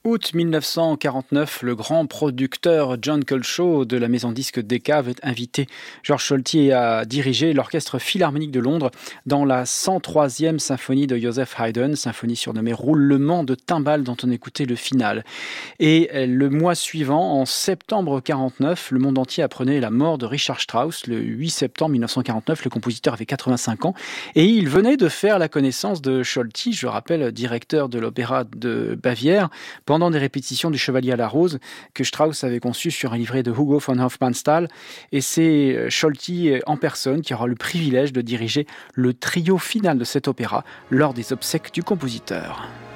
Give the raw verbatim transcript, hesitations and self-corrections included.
Août mille neuf cent quarante-neuf, le grand producteur John Culshaw de la maison disque Decca avait invité Georges Solti à diriger l'orchestre philharmonique de Londres dans la cent troisième symphonie de Joseph Haydn, symphonie surnommée Roulement de timbales dont on écoutait le final. Et le mois suivant, en septembre quarante-neuf, le monde entier apprenait la mort de Richard Strauss. Le huit septembre mille neuf cent quarante-neuf, le compositeur avait quatre-vingt-cinq ans et il venait de faire la connaissance de Solti, je rappelle, directeur de l'opéra de Bavière, pendant des répétitions du Chevalier à la Rose que Strauss avait conçu sur un livret de Hugo von Hofmannsthal. Et c'est Solti en personne qui aura le privilège de diriger le trio final de cet opéra lors des obsèques du compositeur.